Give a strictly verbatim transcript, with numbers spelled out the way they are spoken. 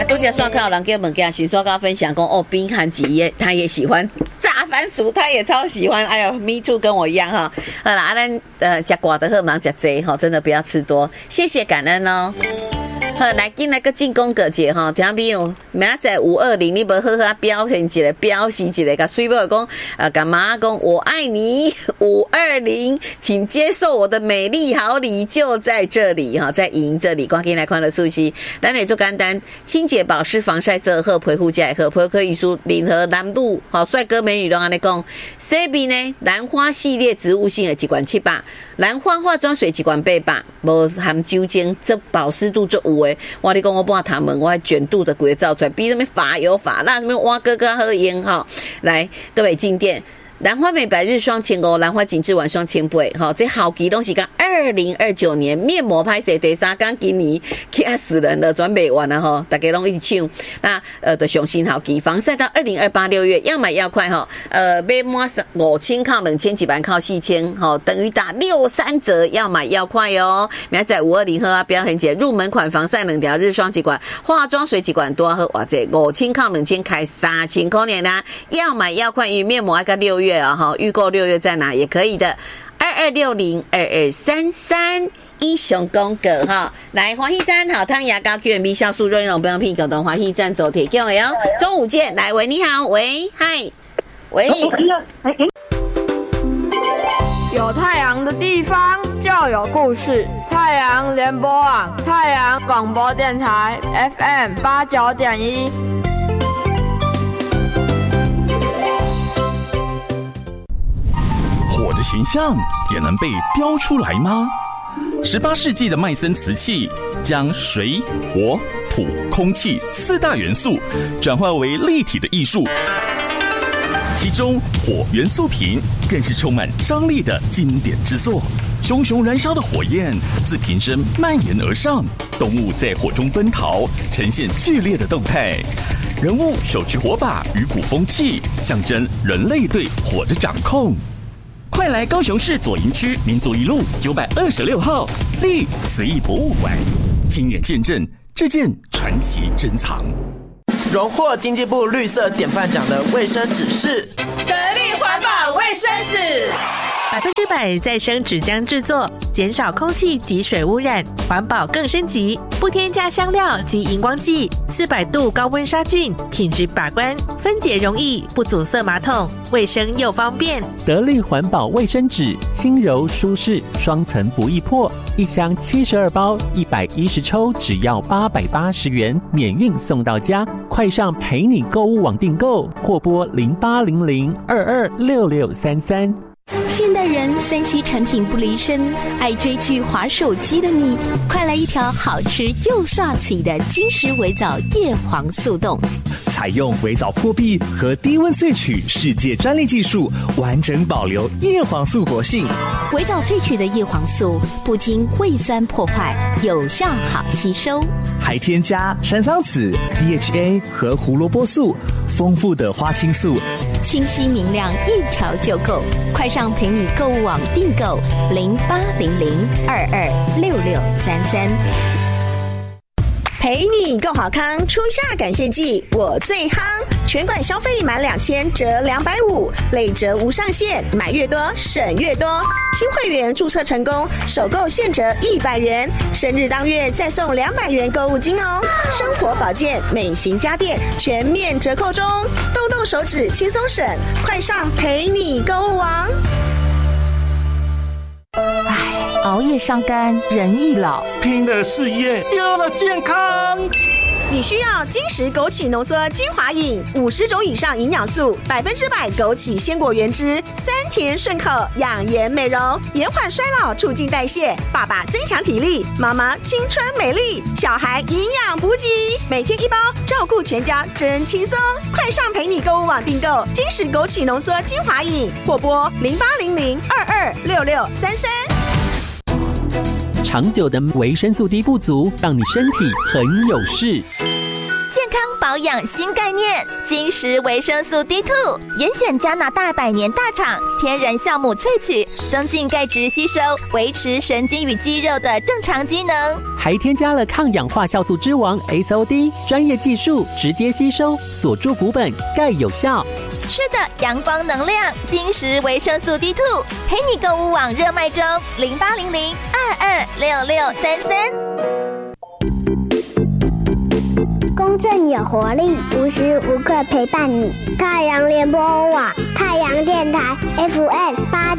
度假刷卡有人给我们给新刷卡分享说哦，冰寒吉也他也喜欢炸番薯，他也超喜欢。哎呦 ，me too， 跟我一样哈。好啦，咱呃吃寡的喝忙吃贼哈，真的不要吃多，谢谢感恩哦。好，来进来个进攻个节哈，听朋友，明仔五二零，你要好好表现一下，表示一下，甲水某讲，呃，干嘛讲我爱你五二零，请接受我的美丽好礼，就在这里哈，在影这里，赶紧来看了熟悉，咱来做简单，清洁保湿防晒这好，皮肤才会好，皮肤可以说任何男女好帅哥美女都安尼讲 ，C B 呢，兰花系列植物性的一罐七百，兰花化妆水一罐八百，无含酒精，这保湿度就有诶。我你讲我帮他们，我还卷度的鬼造出来，比什么发油发蜡什么挖哥哥喝烟哈。来，各位进店。兰花美白日霜千五，兰花紧致晚霜千八，哈，这好期东西讲二零二九年面膜拍摄第三天，今年吓死人了，转卖完了哈，大家拢一起抢。那呃的雄心好期，防晒到二零二八六月，要买要快哈，呃买满五千靠两千，几万靠四千，哈，等于打六三折，要买要快哦。明仔五二零喝啊，表现姐入门款防晒两条日霜几罐，化妆水几罐多喝，哇这五千靠两千开三千块钱啦，要买要快，因为面膜要到六月。预购六月在哪也可以的，二二六零二二三三一熊公格哈，来欢喜站好汤牙膏 Q M B 酵素润溶不用屁狗的欢喜站走铁 Q L 中午见，来喂你好，喂嗨喂， 有太阳的地方就有故事，太阳联播网太阳广播电台 F M 八九点一。 火的形象也能被雕出来吗？十八世纪的麦森瓷器将水、火、土、空气四大元素转化为立体的艺术，其中火元素瓶更是充满张力的经典之作。熊熊燃烧的火焰自瓶身蔓延而上，动物在火中奔逃，呈现剧烈的动态。人物手持火把与鼓风器，象征人类对火的掌控。快来高雄市左营区民族一路九百二十六号立瓷艺博物馆，亲眼见证这件传奇珍藏。 荣获经济部绿色典范奖的卫生纸是得力环保卫生纸， 百分之百再生纸浆制作，减少空气及水污染，环保更升级，不添加香料及荧光剂，四百度高温杀菌，品质把关，分解容易，不阻塞马桶，卫生又方便。 得力环保卫生纸，轻柔舒适，双层不易破，一箱七十二包，一百一十抽，只要八百八十元，免运送到家。快上陪你购物网订购，或拨零八零零二二六六三三。 现代人三 C 产品不离身，爱追剧滑手机的你，快来一条好吃又刷嘴的金石微藻叶黄素冻， 采用微藻破壁和低温萃取世界专利技术，完整保留叶黄素活性。 微藻萃取的叶黄素不经胃酸破坏，有效好吸收， 还添加山桑子、D H A 和胡萝卜素，丰富的花青素， 清晰明亮，一条就够。快上陪你购物网订购零八零零二二六六三三。 陪你够好康，初夏感谢季我最夯，全馆消费满两千折两百五，累折无上限，买越多省越多。新会员注册成功，首购现折一百元，生日当月再送两百元购物金哦。生活保健、美型家电全面折扣中，动动手指轻松省，快上陪你购物网。 熬夜伤肝，人易老； 拼了事业，丢了健康。 你需要金石枸杞浓缩精华饮，五十种以上营养素，百分之百枸杞鲜果原汁，酸甜顺口，养颜美容，延缓衰老，促进代谢。爸爸增强体力，妈妈青春美丽，小孩营养补给，每天一包，照顾全家真轻松。快上陪你购物网订购金石枸杞浓缩精华饮，或拨零八零零二二六六三三。 长久的维生素 D 不足，让你身体很有事。 健康保养新概念，金石维生素 D 二 严选加拿大百年大厂天然酵母萃取，增进钙质吸收，维持神经与肌肉的正常机能， 还添加了抗氧化酵素之王 S O D， 专业技术直接吸收，锁住骨本，钙有效。 吃的阳光能量，金石维生素 D 二 陪你购物网热卖中，零八零零二二六六三三。 公正有活力，无时无刻陪伴你。太阳联播网，太阳电台 F M 八